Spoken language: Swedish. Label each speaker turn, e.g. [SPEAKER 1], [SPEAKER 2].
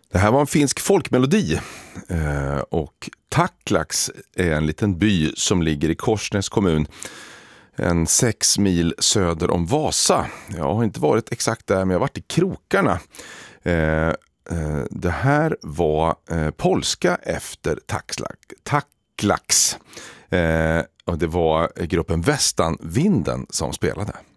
[SPEAKER 1] Det här var en finsk folkmelodi och Taklax är en liten by som ligger i Korsnäs kommun, en 6 mil söder om Vasa. Jag har inte varit exakt där, men jag har varit i krokarna. Det här var polska efter Taklax. Och det var gruppen Västanvinden som spelade.